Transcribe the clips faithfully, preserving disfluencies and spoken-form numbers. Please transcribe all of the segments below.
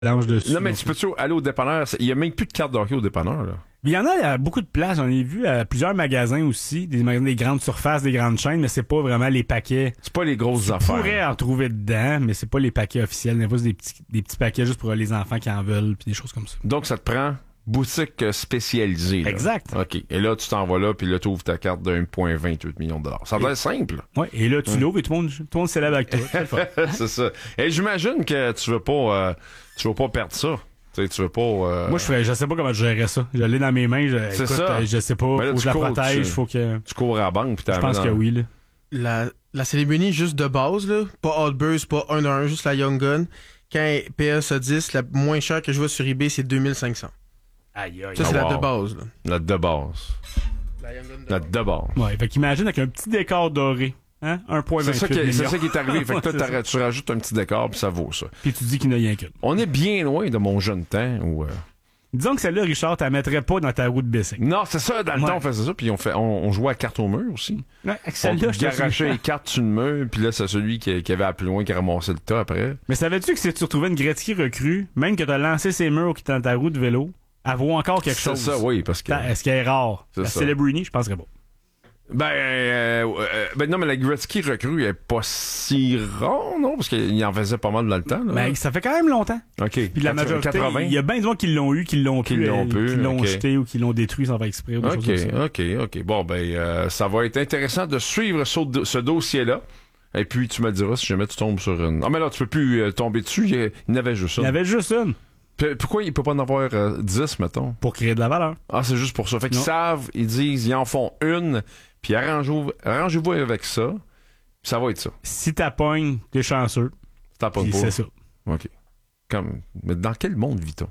mélange dessus. Non, mais tu peux-tu aller au dépanneur? Il y a même plus de cartes de hockey au dépanneur, là. Il y en a à beaucoup de places. J'en ai vu à plusieurs magasins aussi. Des magasins des grandes surfaces, des grandes chaînes, mais c'est pas vraiment les paquets. C'est pas les grosses Tu affaires. pourrais en trouver dedans, mais c'est pas les paquets officiels. Il y a pas des petits, des petits paquets juste pour les enfants qui en veulent puis des choses comme ça. Donc, ça te prend boutique spécialisée. Là. Exact. OK. Et là, tu t'en vas là, puis là, tu ouvres ta carte de un virgule vingt-huit millions de dollars. Ça doit être simple. Ouais. Et là, tu ouais. l'ouvres et tout le monde, tout le monde célèbre avec toi. C'est le fun. C'est ça. Et j'imagine que tu veux pas, euh, tu veux pas perdre ça. Tu sais, tu veux pas. Euh... Moi, je ferais, je sais pas comment je gérerais ça. Je l'ai dans mes mains. Je, c'est écoute, ça. Euh, je sais pas. Mais là, faut que je la cours, protège. tu, faut que. Tu cours à la banque puis t'as. Je pense dans... que oui, là. La, la Celebrity juste de base, là. Pas Outburst, pas un à un, juste la Young Gun. Quand P S A dix, la moins chère que je vois sur eBay, c'est deux mille cinq cents. Aïe, aïe. Ça, c'est Ah, la wow. de base, là. La de base. La Young Gun de La base. de base. Ouais. Fait qu'imagine avec un petit décor doré. Hein? un virgule vingt-huit C'est ça, qui est, millions. c'est ça qui est arrivé. Fait que Ouais, là, c'est ça. tu rajoutes un petit décor puis ça vaut ça. Puis tu dis qu'il n'y a rien qu'une. On est bien loin de mon jeune temps où. Euh... Disons que celle-là, Richard, t'la mettrais pas dans ta roue de bicycle. Non, c'est ça, dans le Ouais. temps, on faisait ça, puis on, fait, on, on jouait à carte au mur aussi. Ouais, avec On celle-là, je te garachait les cartes sur le mur, puis là, c'est celui qui, qui avait à plus loin qui ramassait le tas après. Mais savais-tu que si tu retrouvais une Gretzky recrue, même que t'as lancé ses murs qui étaient dans ta roue de vélo, elle vaut encore quelque C'est chose. ça, oui, parce que... Est-ce qu'elle est rare? C'est La ça. Celebrity, je penserais pas. Ben, euh, euh, ben non, mais la Gretzky recrue est pas si rare, non? Parce qu'il en faisait pas mal dans le temps, là. Mais ça fait quand même longtemps. OK. Puis la majorité, quatre-vingts. il y a bien des gens qui l'ont eu, qui l'ont Qui pu, l'ont euh, pu, qui l'ont ok. jeté ou qui l'ont détruit sans faire exprès ou des OK, choses comme ça. OK, OK. Bon, ben, euh, ça va être intéressant de suivre ce, ce dossier-là. Et puis, tu me diras si jamais tu tombes sur une... Ah, mais là, tu peux plus euh, tomber dessus. Il y, a- il y en avait juste ça. Il y avait juste une Puis, pourquoi il peut pas en avoir euh, dix, mettons? pour créer de la valeur. Ah, c'est juste pour ça. Fait qu'ils Non. savent, ils disent, ils en font une, puis arrangez-vous, arrangez-vous avec ça, puis ça va être ça. Si t'as pognes, t'es chanceux. T'as pas de Puis c'est ça. OK. Comme, mais dans quel monde vit-on?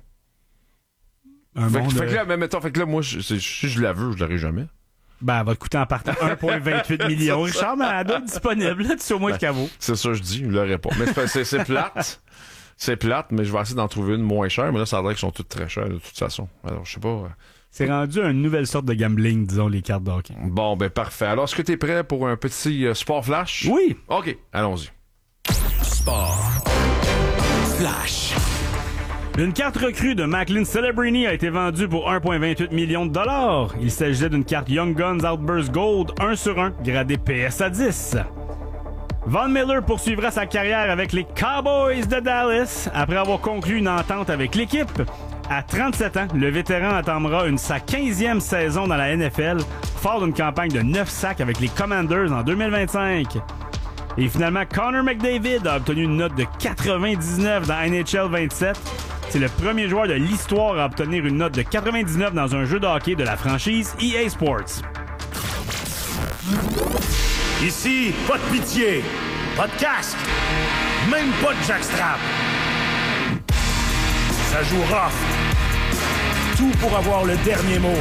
Un Fait, monde, que- fait que euh, là, mais mettons, fait que là, moi, je- c'est- si je la veux, je l'aurai jamais. ben, elle va te coûter en partant un virgule vingt-huit millions. Richard, mais elle doit être disponible. Là, tu sais au moins ce qu'elle vaut. C'est ça, je dis, je l'aurai pas. Mais c'est, c'est, c'est plate. C'est plate, mais je vais essayer d'en trouver une moins chère. Mais là, ça a l'air qu'elles sont toutes très chères, de toute façon. Alors, je sais pas. euh. C'est rendu une nouvelle sorte de gambling, disons, les cartes de hockey. Bon, ben, parfait. Alors, est-ce que t'es prêt pour un petit euh, sport flash? Oui! OK, allons-y. Sport. Flash. Une carte recrue de Macklin Celebrini a été vendue pour un virgule vingt-huit millions de dollars. Il s'agissait d'une carte Young Guns Outburst Gold un sur un, gradée P S A dix. Von Miller poursuivra sa carrière avec les Cowboys de Dallas après avoir conclu une entente avec l'équipe. À trente-sept ans, le vétéran entamera une sa quinzième saison dans la N F L, fort d'une campagne de neuf sacs avec les Commanders en deux mille vingt-cinq. Et finalement, Connor McDavid a obtenu une note de quatre-vingt-dix-neuf dans N H L vingt-sept. C'est le premier joueur de l'histoire à obtenir une note de quatre-vingt-dix-neuf dans un jeu de hockey de la franchise E A Sports. Ici, pas de pitié, pas de casque, même pas de jackstrap. Ça joue rough. Tout pour avoir le dernier mot.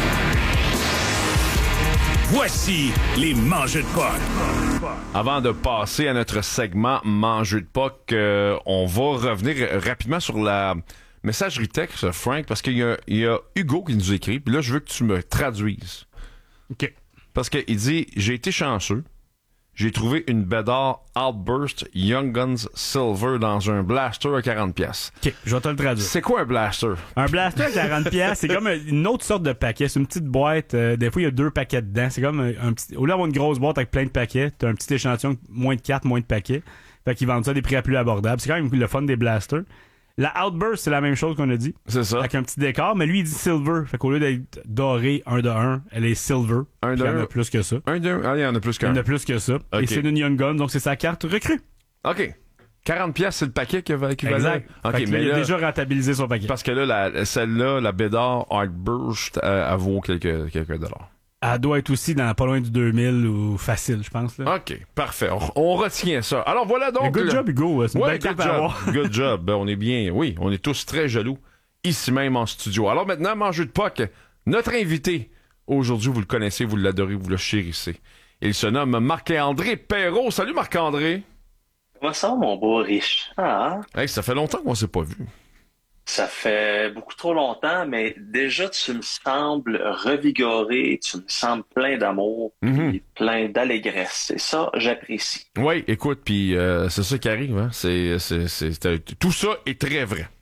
Voici les mangeux de potes. Avant de passer à notre segment Mangeux de Puck, euh, on va revenir rapidement sur la messagerie texte, Frank, parce qu'il y a, il y a Hugo qui nous écrit, puis là, je veux que tu me traduises. OK. Parce qu'il dit « J'ai été chanceux. J'ai trouvé une Bédard Outburst Young Guns Silver dans un blaster à quarante pièces. OK, je vais te le traduire. C'est quoi un blaster? Un blaster à quarante pièces, c'est comme une autre sorte de paquet. C'est une petite boîte. Euh, des fois, il y a deux paquets dedans. C'est comme un, un petit... Au lieu d'avoir une grosse boîte avec plein de paquets, t'as un petit échantillon, moins de cartes, moins de paquets. Fait qu'ils vendent ça à des prix plus abordables. C'est quand même le fun des blasters. La Outburst, c'est la même chose qu'on a dit. C'est ça. Avec un petit décor, mais lui, il dit silver. Fait qu'au lieu d'être doré, un de un, elle est silver. Un Puis de il y en un. a plus que ça. Un, deux, ah, il y en a plus Il y qu'un. en a plus que ça. Ok. Et c'est une Young Gun, donc c'est sa carte recrue. OK. quarante pièces, c'est le paquet qui va équivalent. Exact. OK, Fait que là, mais il a là, déjà rentabilisé son paquet. parce que là, la, celle-là, la Bédard Outburst, euh, elle vaut quelques, quelques dollars. Elle doit être aussi dans pas loin du deux mille ou facile, je pense. Là. OK, parfait. On, on retient ça. Alors voilà donc... Mais good le- job, Hugo. C'est une Ouais, belle good carte à job. avoir. Good job. Ben, on est bien... Oui, on est tous très jaloux, ici même en studio. Alors maintenant, Mangeux de Puck, notre invité, aujourd'hui, vous le connaissez, vous l'adorez, vous le chérissez. Il se nomme Marc-André Perrault. Salut Marc-André. Comment ça, mon beau riche? Ah, Hey, ça fait longtemps qu'on s'est pas vu. ça fait beaucoup trop longtemps, mais déjà, tu me sembles revigoré, tu me sembles plein d'amour, Mhm. puis plein d'allégresse. Et ça, j'apprécie. Oui, écoute, puis euh, c'est ça qui arrive. Hein? C'est, c'est, c'est, c'est- tout ça est très vrai.